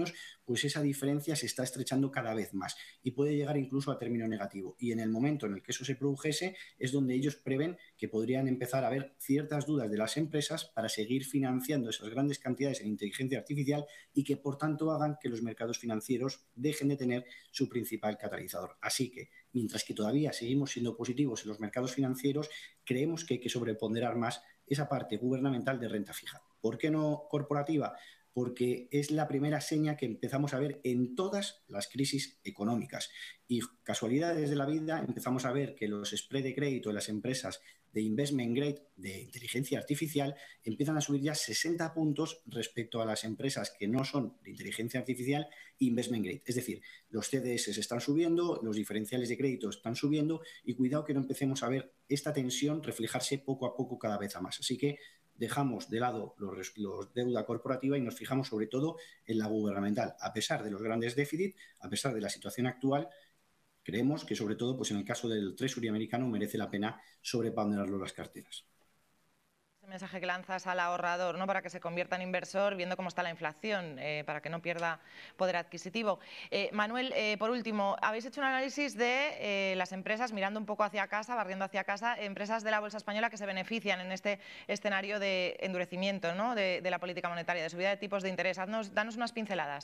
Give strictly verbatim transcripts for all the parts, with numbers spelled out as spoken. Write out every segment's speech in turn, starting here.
años, pues esa diferencia se está estrechando cada vez más y puede llegar incluso a término negativo. Y en el momento en el que eso se produjese es donde ellos prevén que podrían empezar a haber ciertas dudas de las empresas para seguir financiando esas grandes cantidades en inteligencia artificial y que, por tanto, hagan que los mercados financieros dejen de tener su principal catalizador. Así que, mientras que todavía seguimos siendo positivos en los mercados financieros, creemos que hay que sobreponderar más esa parte gubernamental de renta fija. ¿Por qué no corporativa? Porque es la primera seña que empezamos a ver en todas las crisis económicas. Y casualidades de la vida, empezamos a ver que los spread de crédito de las empresas de investment grade, de inteligencia artificial, empiezan a subir ya sesenta puntos respecto a las empresas que no son de inteligencia artificial e investment grade. Es decir, los C D S están subiendo, los diferenciales de crédito están subiendo y cuidado que no empecemos a ver esta tensión reflejarse poco a poco cada vez a más. Así que dejamos de lado los, los deuda corporativa y nos fijamos sobre todo en la gubernamental. A pesar de los grandes déficits, a pesar de la situación actual, creemos que sobre todo pues en el caso del Treasury americano merece la pena sobreponderarlo las carteras. Ese mensaje que lanzas al ahorrador, ¿no?, para que se convierta en inversor viendo cómo está la inflación, eh, para que no pierda poder adquisitivo. Eh, Manuel, eh, por último, habéis hecho un análisis de eh, las empresas, mirando un poco hacia casa, barriendo hacia casa, empresas de la bolsa española que se benefician en este escenario de endurecimiento, ¿no?, de, de la política monetaria, de subida de tipos de interés. Haznos, danos unas pinceladas.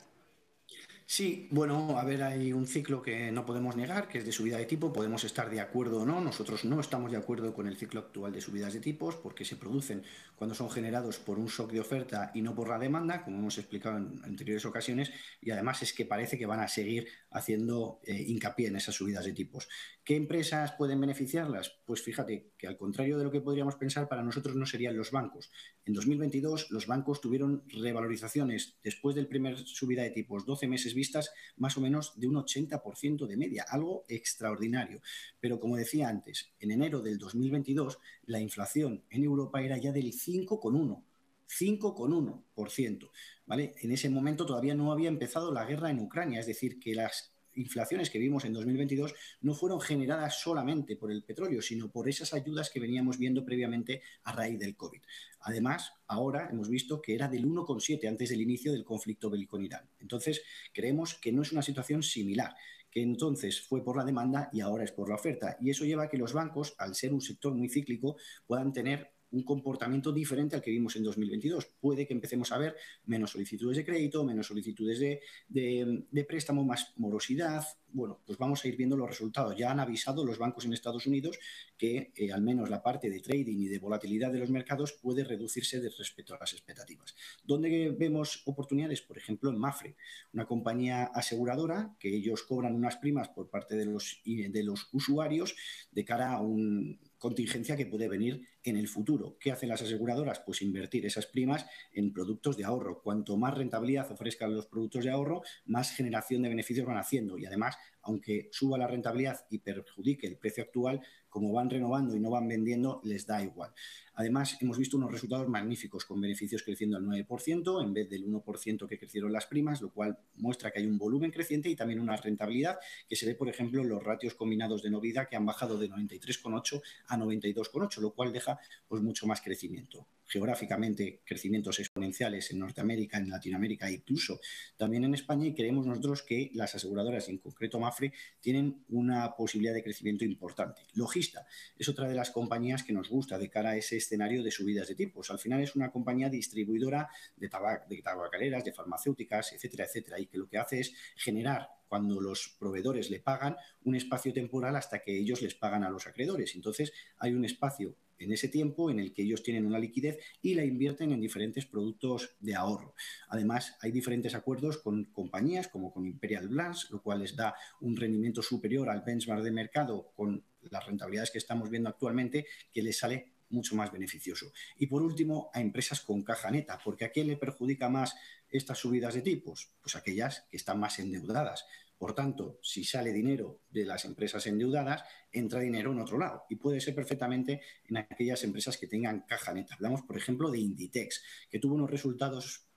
Sí, bueno, a ver, hay un ciclo que no podemos negar, que es de subida de tipo. Podemos estar de acuerdo o no. Nosotros no estamos de acuerdo con el ciclo actual de subidas de tipos porque se producen cuando son generados por un shock de oferta y no por la demanda, como hemos explicado en anteriores ocasiones, y además es que parece que van a seguir haciendo eh, hincapié en esas subidas de tipos. ¿Qué empresas pueden beneficiarlas? Pues fíjate que al contrario de lo que podríamos pensar, para nosotros no serían los bancos. En dos mil veintidós los bancos tuvieron revalorizaciones después del primer subida de tipos, doce meses vistas, más o menos de un ochenta por ciento de media, algo extraordinario. Pero como decía antes, en enero del dos mil veintidós la inflación en Europa era ya del cinco coma uno por ciento. cinco coma uno por ciento, ¿vale? En ese momento todavía no había empezado la guerra en Ucrania, es decir, que las inflaciones que vimos en dos mil veintidós no fueron generadas solamente por el petróleo, sino por esas ayudas que veníamos viendo previamente a raíz del COVID. Además, ahora hemos visto que era del uno coma siete antes del inicio del conflicto bélico en Irán. Entonces, creemos que no es una situación similar, que entonces fue por la demanda y ahora es por la oferta. Y eso lleva a que los bancos, al ser un sector muy cíclico, puedan tener un comportamiento diferente al que vimos en dos mil veintidós. Puede que empecemos a ver menos solicitudes de crédito, menos solicitudes de, de, de préstamo, más morosidad. Bueno, pues vamos a ir viendo los resultados. Ya han avisado los bancos en Estados Unidos que eh, al menos la parte de trading y de volatilidad de los mercados puede reducirse de respecto a las expectativas. ¿Dónde vemos oportunidades? Por ejemplo, en Mapfre, una compañía aseguradora que ellos cobran unas primas por parte de los, de los usuarios de cara a una contingencia que puede venir en el futuro. ¿Qué hacen las aseguradoras? Pues invertir esas primas en productos de ahorro. Cuanto más rentabilidad ofrezcan los productos de ahorro, más generación de beneficios van haciendo. Y además, aunque suba la rentabilidad y perjudique el precio actual, como van renovando y no van vendiendo, les da igual. Además, hemos visto unos resultados magníficos con beneficios creciendo al nueve por ciento en vez del uno por ciento que crecieron las primas, lo cual muestra que hay un volumen creciente y también una rentabilidad que se ve, por ejemplo, en los ratios combinados de Novida, que han bajado de noventa y tres coma ocho a noventa y dos coma ocho, lo cual deja pues mucho más crecimiento. Geográficamente, crecimientos exponenciales en Norteamérica, en Latinoamérica e incluso también en España, y creemos nosotros que las aseguradoras, en concreto Mapfre, tienen una posibilidad de crecimiento importante. Logista es otra de las compañías que nos gusta de cara a ese escenario de subidas de tipos. Al final es una compañía distribuidora de, tabac, de tabacaleras, de farmacéuticas, etcétera, etcétera, y que lo que hace es generar, cuando los proveedores le pagan, un espacio temporal hasta que ellos les pagan a los acreedores. Entonces, hay un espacio en ese tiempo en el que ellos tienen una liquidez y la invierten en diferentes productos de ahorro. Además, hay diferentes acuerdos con compañías como con Imperial Brands, lo cual les da un rendimiento superior al benchmark de mercado con las rentabilidades que estamos viendo actualmente, que les sale mucho más beneficioso. Y por último, a empresas con caja neta, porque ¿a qué le perjudica más estas subidas de tipos? Pues aquellas que están más endeudadas. Por tanto, si sale dinero de las empresas endeudadas, entra dinero en otro lado y puede ser perfectamente en aquellas empresas que tengan caja neta. Hablamos, por ejemplo, de Inditex, que tuvo unos resultados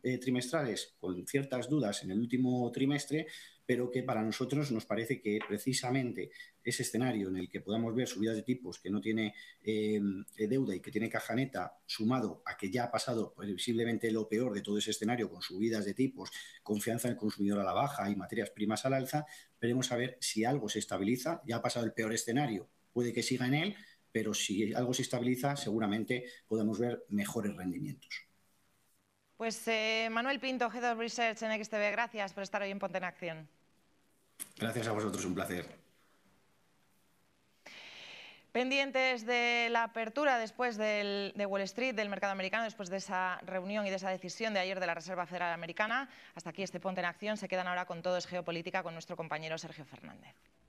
eh, trimestrales con ciertas dudas en el último trimestre, pero que para nosotros nos parece que precisamente ese escenario en el que podamos ver subidas de tipos que no tiene eh, deuda y que tiene caja neta, sumado a que ya ha pasado previsiblemente lo peor de todo ese escenario con subidas de tipos, confianza en el consumidor a la baja y materias primas al alza, veremos a ver si algo se estabiliza. Ya ha pasado el peor escenario, puede que siga en él, pero si algo se estabiliza, seguramente podemos ver mejores rendimientos. Pues eh, Manuel Pinto, Head of Research en X T V, gracias por estar hoy en Ponte en Acción. Gracias a vosotros, un placer. Pendientes de la apertura después del, de Wall Street, del mercado americano, después de esa reunión y de esa decisión de ayer de la Reserva Federal Americana. Hasta aquí este Ponte en Acción. Se quedan ahora con Todo es Geopolítica con nuestro compañero Sergio Fernández.